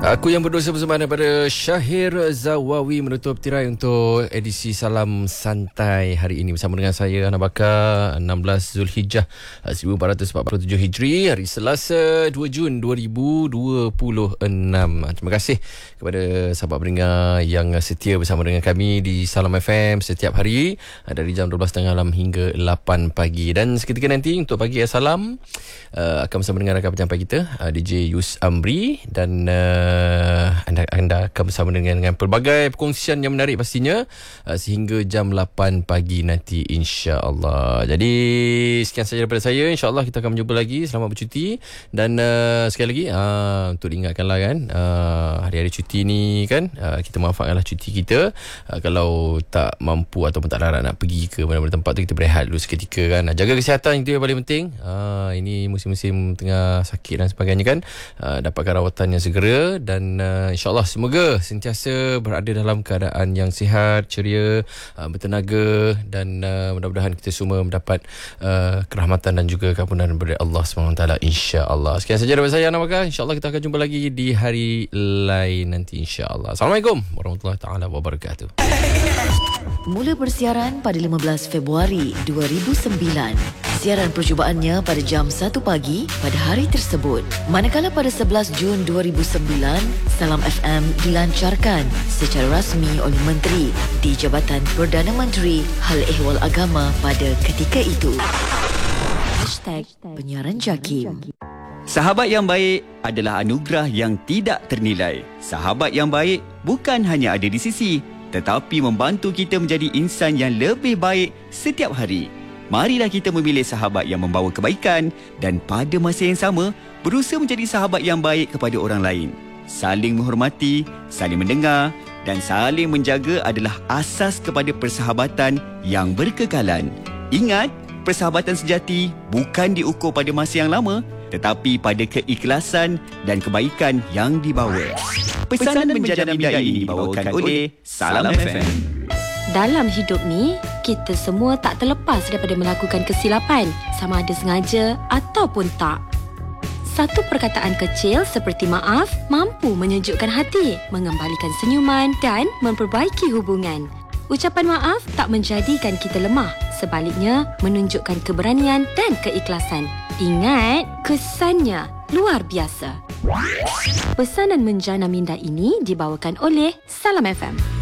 Aku yang berdosa bersama pada Syahir Zawawi menutup tirai untuk edisi Salam Santai hari ini bersama dengan saya Ana Bakar, 16 Zulhijjah 1447 Hijri, hari Selasa 2 Jun 2026. Terima kasih kepada sahabat pendengar yang setia bersama dengan kami di Salam FM setiap hari dari jam 12.30 malam hingga 8 pagi. Dan seketika nanti untuk pagi Salam akan bersama dengan rakan penyampai kita DJ Yus Amri, dan anda akan bersama dengan pelbagai perkongsian yang menarik pastinya sehingga jam 8 pagi nanti, insya-Allah. Jadi sekian saja daripada saya. Insya-Allah kita akan berjumpa lagi. Selamat bercuti. Dan sekali lagi untuk diingatkanlah kan, hari-hari cuti ni kan, kita manfaatkanlah cuti kita. Kalau tak mampu ataupun tak larat nak pergi ke mana-mana tempat tu, kita berehat dulu seketika kan. Jaga kesihatan, itu yang paling penting. Ini musim-musim tengah sakit dan sebagainya kan, dapatkan rawatan yang segera. Dan insyaAllah semoga sentiasa berada dalam keadaan yang sihat, ceria, bertenaga, dan mudah-mudahan kita semua mendapat kerahmatan dan juga keampunan daripada Allah SWT, insyaAllah. Sekian saja daripada saya, Ana Bakar. InsyaAllah kita akan jumpa lagi di hari lain nanti, insyaAllah. Assalamualaikum warahmatullahi taala wabarakatuh. Mula bersiaran pada 15 Februari 2009. Siaran percubaannya pada jam 1 pagi pada hari tersebut. Manakala pada 11 Jun 2009, Salam FM dilancarkan secara rasmi oleh Menteri di Jabatan Perdana Menteri Hal Ehwal Agama pada ketika itu. #Penyiaran Jakim. Sahabat yang baik adalah anugerah yang tidak ternilai. Sahabat yang baik bukan hanya ada di sisi, tetapi membantu kita menjadi insan yang lebih baik setiap hari. Marilah kita memilih sahabat yang membawa kebaikan dan pada masa yang sama berusaha menjadi sahabat yang baik kepada orang lain. Saling menghormati, saling mendengar dan saling menjaga adalah asas kepada persahabatan yang berkekalan. Ingat, persahabatan sejati bukan diukur pada masa yang lama, tetapi pada keikhlasan dan kebaikan yang dibawa. Pesanan menjana minda ini dibawakan oleh Salam FM. Dalam hidup ni, kita semua tak terlepas daripada melakukan kesilapan, sama ada sengaja ataupun tak. Satu perkataan kecil seperti maaf mampu menyejukkan hati, mengembalikan senyuman dan memperbaiki hubungan. Ucapan maaf tak menjadikan kita lemah, sebaliknya menunjukkan keberanian dan keikhlasan. Ingat, kesannya luar biasa. Pesanan menjana minda ini dibawakan oleh Salam FM.